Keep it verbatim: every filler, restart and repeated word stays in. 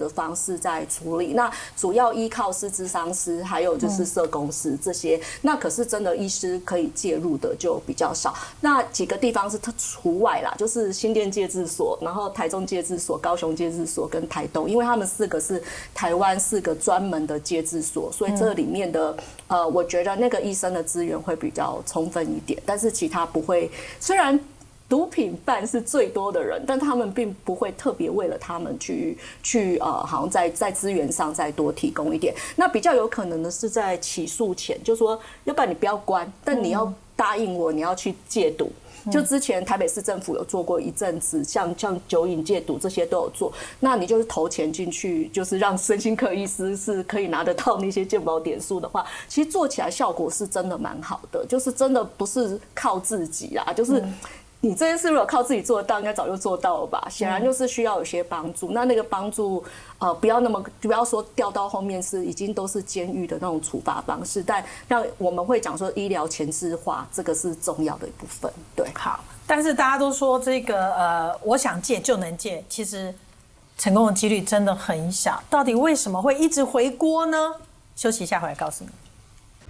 的方式在处理。那主要依靠是諮商师，还有就是社工师这些。那可是真的医师可以介入的就比较少。那几个地方是除外啦，就是新店戒治所，然后台中戒治所、高雄戒治所跟台东，因为他们四个是台湾四个专门的戒治所，所以这里面的呃，我觉得那个医生的资源会比较充分一点，但是其他不会。虽然毒品犯是最多的人，但他们并不会特别为了他们去去呃，好像在在资源上再多提供一点。那比较有可能的是在起诉前，就说要不然你不要关，但你要答应我你要去戒毒。就之前台北市政府有做过一阵子，像像酒瘾戒毒这些都有做，那你就是投钱进去，就是让身心科医师是可以拿得到那些健保点数的话，其实做起来效果是真的蛮好的，就是真的不是靠自己啦，就是你这件事如果靠自己做得到，应该早就做到了吧？显然就是需要有些帮助。那那个帮助，呃，不要那么不要说掉到后面是已经都是监狱的那种处罚方式，但让我们会讲说医疗前置化，这个是重要的一部分。对， 好。但是大家都说这个呃，我想戒就能戒，其实成功的几率真的很小。到底为什么会一直回锅呢？休息一下，回来告诉你。